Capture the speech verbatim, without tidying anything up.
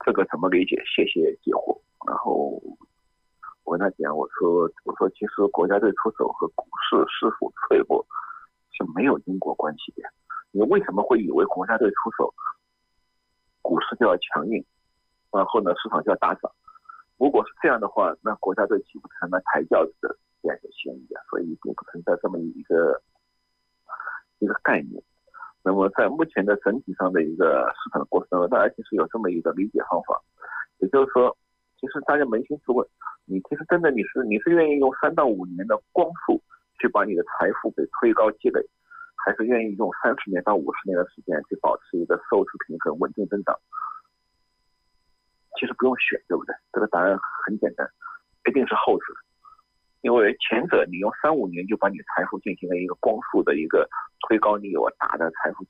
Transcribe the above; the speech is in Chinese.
这个怎么理解？谢谢解惑。然后我跟他讲，我说我说其实国家队出手和股市是否脆弱是没有因果关系的。你为什么会以为国家队出手，股市就要强硬，然后呢市场就要大涨？如果是这样的话，那国家队岂不成了抬轿子的这样一个嫌疑啊？所以并不存在这么一个一个概念。那么在目前的整体上的一个市场的过程当中，大家其实有这么一个理解方法，也就是说，其实大家扪心自问，你其实真的你是你是愿意用三到五年的光速去把你的财富给推高积累，还是愿意用三十年到五十年的时间去保持一个收支平衡、稳定增长？其实不用选，对不对？这个答案很简单，一定是后者。因为前者你用三五年就把你财富进行了一个光速的一个推高，你有大的财富